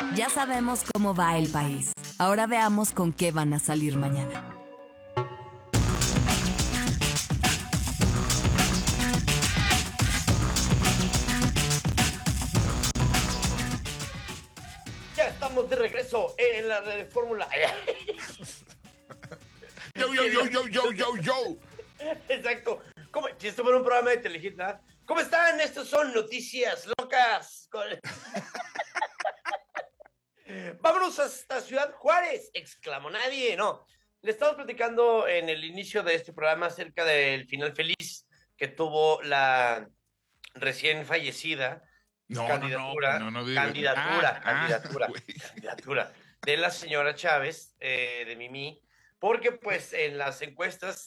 Ya sabemos cómo va el país. Ahora veamos con qué van a salir mañana. Ya estamos de regreso en la de Fórmula. Yo. Exacto. Si esto fuera un programa de Telehit, ¿cómo están? Estos son noticias locas. Vámonos hasta Ciudad Juárez, exclamó nadie. No, le estamos platicando en el inicio de este programa acerca del final feliz que tuvo la recién fallecida candidatura de la señora Chávez, de Mimi, porque pues en las encuestas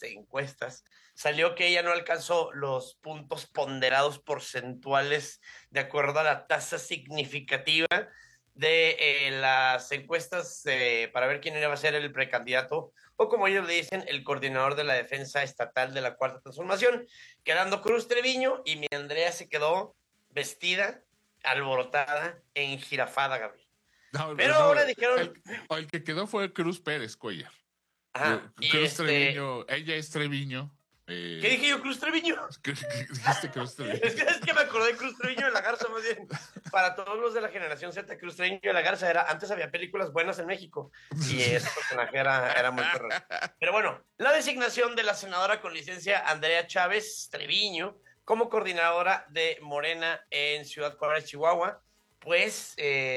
salió que ella no alcanzó los puntos ponderados porcentuales de acuerdo a la tasa significativa de las encuestas para ver quién iba a ser el precandidato, o como ellos le dicen, el coordinador de la defensa estatal de la Cuarta Transformación, quedando Cruz Treviño, y mi Andrea se quedó vestida, alborotada, enjirafada, Gabriel. Pero ahora dijeron... El que quedó fue Cruz Pérez Cuellar. Ajá, Cruz Treviño, ella es Treviño. ¿Qué dije yo, Cruz Treviño? Dijiste Cruz Treviño. Es que me acordé de Cruz Treviño de la Garza, más bien. Para todos los de la generación Z, Cruz Treviño de la Garza era... Antes había películas buenas en México y ese personaje era muy perro. Pero bueno, la designación de la senadora con licencia Andrea Chávez Treviño como coordinadora de Morena en Ciudad Juárez, Chihuahua, pues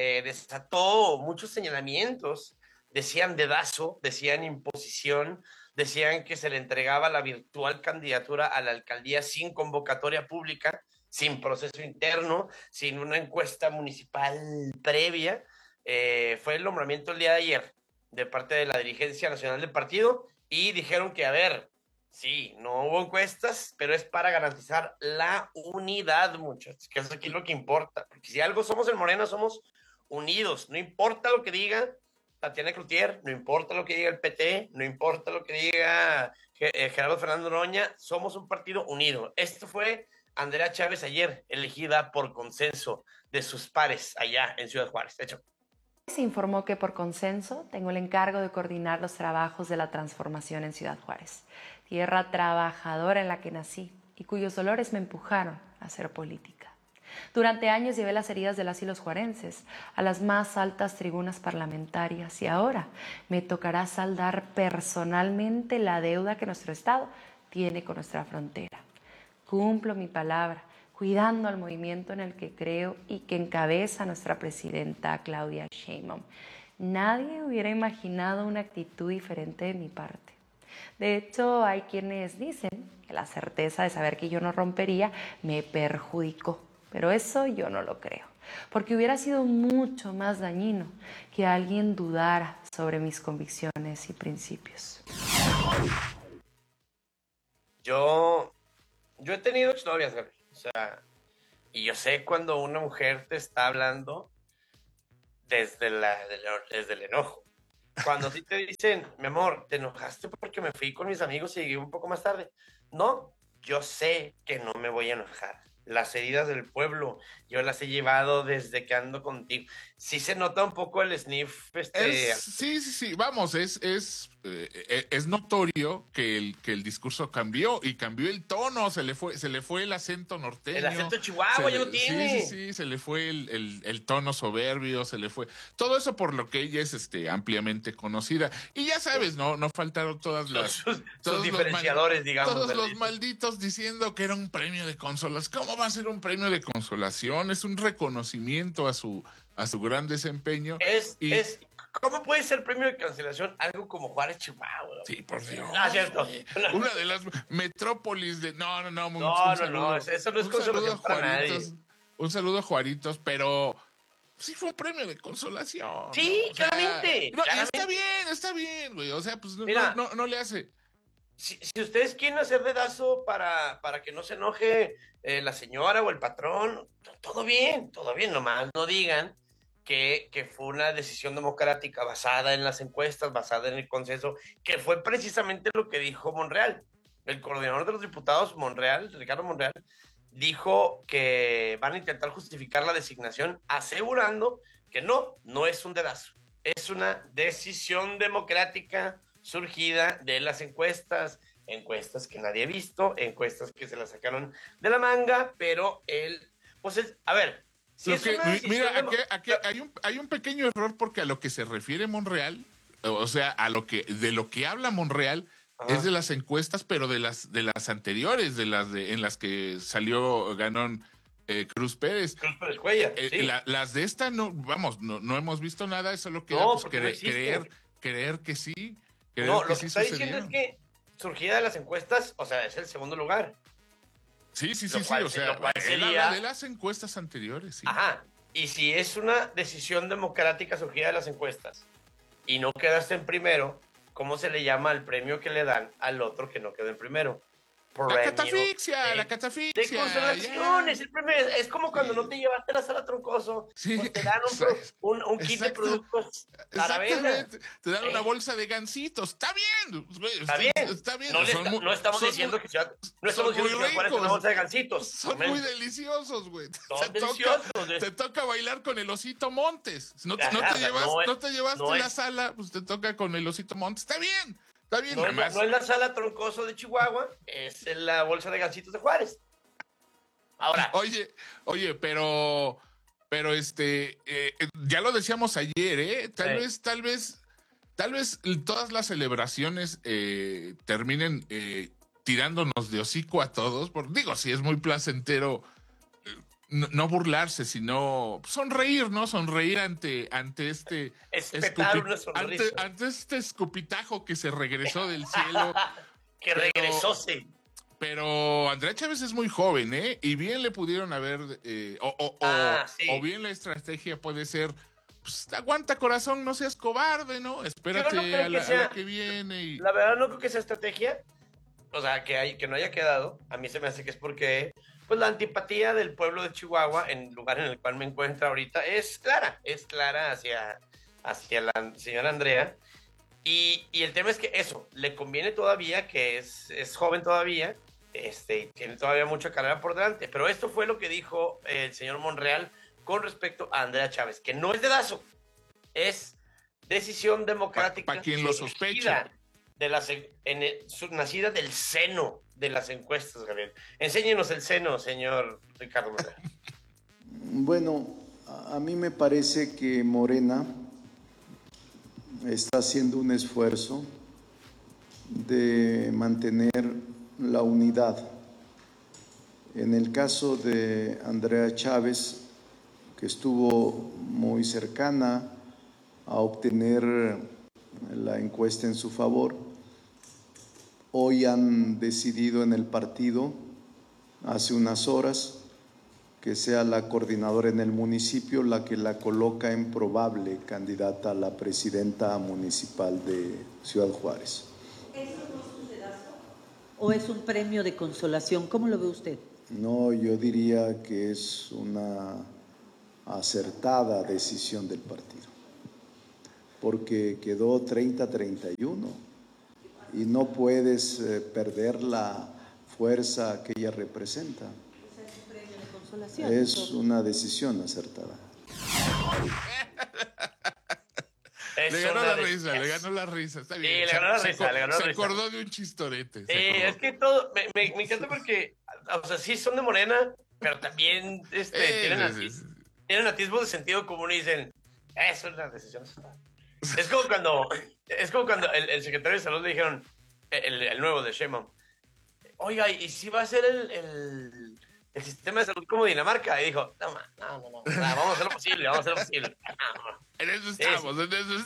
desató muchos señalamientos. Decían dedazo, decían imposición, decían que se le entregaba la virtual candidatura a la alcaldía sin convocatoria pública, sin proceso interno, sin una encuesta municipal previa. Fue el nombramiento el día de ayer de parte de la dirigencia nacional del partido y dijeron que, a ver, sí, no hubo encuestas, pero es para garantizar la unidad, muchachos, que es aquí lo que importa. Porque si algo somos en Morena, somos unidos, no importa lo que diga Tatiana Cloutier, no importa lo que diga el PT, no importa lo que diga Gerardo Fernando Noroña, somos un partido unido. Esto fue Andrea Chávez ayer, elegida por consenso de sus pares allá en Ciudad Juárez. De hecho, se informó que por consenso tengo el encargo de coordinar los trabajos de la transformación en Ciudad Juárez, tierra trabajadora en la que nací y cuyos dolores me empujaron a hacer política. Durante años llevé las heridas de las y los juarenses a las más altas tribunas parlamentarias y ahora me tocará saldar personalmente la deuda que nuestro Estado tiene con nuestra frontera. Cumplo mi palabra, cuidando al movimiento en el que creo y que encabeza nuestra presidenta Claudia Sheinbaum. Nadie hubiera imaginado una actitud diferente de mi parte. De hecho, hay quienes dicen que la certeza de saber que yo no rompería me perjudicó. Pero eso yo no lo creo, porque hubiera sido mucho más dañino que alguien dudara sobre mis convicciones y principios. Yo he tenido exnovias, Gabriel. O sea, y yo sé cuando una mujer te está hablando desde el enojo. Cuando sí te dicen, mi amor, te enojaste porque me fui con mis amigos y llegué un poco más tarde. No, yo sé que no me voy a enojar. Las heridas del pueblo, yo las he llevado desde que ando contigo. Sí se nota un poco el sniff. Sí, vamos, es notorio que el discurso cambió y cambió el tono, se le fue el acento norteño. El acento chihuahua ya lo tiene. Sí, se le fue el tono soberbio, se le fue. Todo eso por lo que ella es ampliamente conocida. Y ya sabes, no faltaron todas las... Sus diferenciadores, digamos. Todos los malditos diciendo que era un premio de consolación. ¿Cómo va a ser un premio de consolación? Es un reconocimiento a su gran desempeño. ¿Cómo puede ser premio de cancelación algo como Juárez, Chihuahua? Sí, por Dios. Ah, cierto. Una de las metrópolis de... No, eso no es consolación para nadie. Un saludo a Juaritos, pero sí fue un premio de consolación. Sí, ¿no? Claramente. Está bien, güey. O sea, pues mira, no le hace... Si ustedes quieren hacer dedazo para que no se enoje la señora o el patrón, todo bien, nomás no digan que fue una decisión democrática basada en las encuestas, basada en el consenso, que fue precisamente lo que dijo Monreal. El coordinador de los diputados, Ricardo Monreal, dijo que van a intentar justificar la designación asegurando que no es un dedazo, es una decisión democrática surgida de las encuestas que nadie ha visto, encuestas que se las sacaron de la manga, pero a ver, si es una decisión mira, aquí hay un pequeño error porque a lo que se refiere Monreal, o sea, de lo que habla Monreal, es de las encuestas, pero de las anteriores, en las que ganó Cruz Pérez. Cruz Pérez Cuellar, sí. Las de esta no hemos visto nada, eso es lo que creer que sí. No, lo que está diciendo es que surgida de las encuestas, o sea, es el segundo lugar. Sí, o sea, él habla de las encuestas anteriores, sí. Ajá, y si es una decisión democrática surgida de las encuestas y no quedaste en primero, ¿cómo se le llama al premio que le dan al otro que no quedó en primero? La catafixia. De consolaciones, el premio es como cuando no te llevaste a la sala Troncoso, sí, pues te dan un kit de productos exactamente, te dan una bolsa de gansitos, está bien, está bien. No estamos diciendo que Ciudad Juárez es una bolsa de gansitos. Son muy deliciosos, güey. Son deliciosos. Te toca bailar con el Osito Montes. No te llevaste la sala, pues te toca con el Osito Montes, está bien. Está bien, no es la sala Troncoso de Chihuahua, es la bolsa de gansitos de Juárez. Ahora. Oye, pero ya lo decíamos ayer, Tal vez todas las celebraciones terminen tirándonos de hocico a todos. Digo, sí es muy placentero no burlarse, sino sonreír, ¿no? Sonreír ante este ante este escupitajo que se regresó del cielo. Regresó, sí. Pero Andrea Chávez es muy joven, ¿eh? Y bien le pudieron haber sí. o bien la estrategia puede ser, pues, aguanta corazón, no seas cobarde, ¿no? Espérate a la que viene. La verdad no creo que sea estrategia, o sea, que no haya quedado. A mí se me hace que es porque pues la antipatía del pueblo de Chihuahua, en el lugar en el cual me encuentro ahorita, es clara hacia la señora Andrea. Y el tema es que eso, le conviene todavía, que es joven todavía, tiene todavía mucha carrera por delante. Pero esto fue lo que dijo el señor Monreal con respecto a Andrea Chávez, que no es dedazo, es decisión democrática. Para quien lo sospecha. Nacida del seno de las encuestas, Gabriel. Enséñenos el seno, señor Ricardo Monreal. Bueno, a mí me parece que Morena está haciendo un esfuerzo de mantener la unidad. En el caso de Andrea Chávez, que estuvo muy cercana a obtener la encuesta en su favor, hoy han decidido en el partido, hace unas horas, que sea la coordinadora en el municipio la que la coloca en probable candidata a la presidenta municipal de Ciudad Juárez. ¿Eso no es un dedazo o es un premio de consolación? ¿Cómo lo ve usted? No, yo diría que es una acertada decisión del partido, porque quedó 30-31 y no puedes perder la fuerza que ella representa. Es una decisión acertada. Le ganó la risa, está bien. Sí, le ganó la risa. Se acordó de un chistorete. Es que todo, me encanta porque, o sea, sí son de Morena, pero también tienen atisbos de sentido común y dicen, eso es una decisión acertada. Es como cuando el secretario de Salud le dijeron, el nuevo de Sheinbaum, oiga, ¿y si va a ser el sistema de salud como Dinamarca? Y dijo, no, vamos a hacer lo posible, En eso estamos.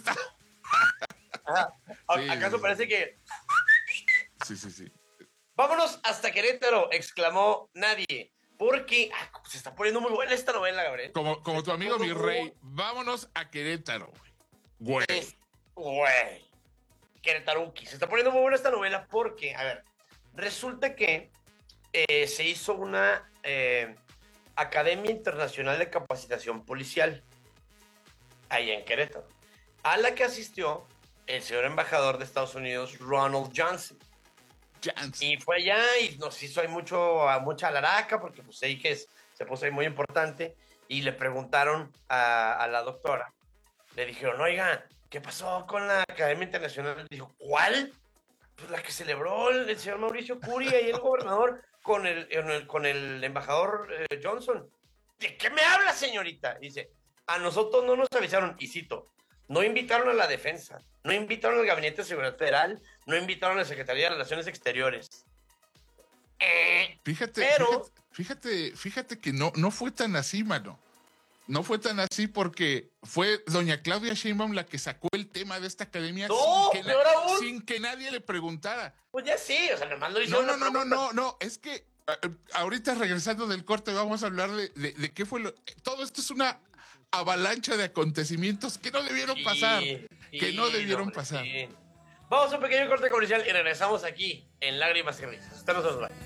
¿Acaso parece que...? Sí. Vámonos hasta Querétaro, exclamó nadie, porque se está poniendo muy buena esta novela, Gabriel. Como tu amigo mi rey, vámonos a Querétaro, güey. Querétaruki. Se está poniendo muy buena esta novela porque, a ver, resulta que se hizo una Academia Internacional de Capacitación Policial allá en Querétaro, a la que asistió el señor embajador de Estados Unidos, Ronald Johnson. Chance. Y fue allá y nos hizo ahí mucha alaraca, porque pues ahí se puso ahí muy importante. Y le preguntaron a la doctora, le dijeron, oiga, ¿qué pasó con la Academia Internacional? Dijo, ¿cuál? Pues la que celebró el señor Mauricio Curi y el gobernador con el embajador Johnson. ¿De qué me habla, señorita? Dice, a nosotros no nos avisaron, y cito, no invitaron a la defensa, no invitaron al Gabinete de Seguridad Federal, no invitaron a la Secretaría de Relaciones Exteriores. Fíjate que no fue tan así, mano. No fue tan así porque fue doña Claudia Sheinbaum la que sacó el tema de esta academia sin que nadie le preguntara. Pues ya sí, o sea, nomás lo hizo. No, es que ahorita regresando del corte vamos a hablar de qué fue todo esto es una avalancha de acontecimientos que no debieron pasar. Vamos a un pequeño corte comercial y regresamos aquí en Lágrimas y Risas. Usted no se nos vaya.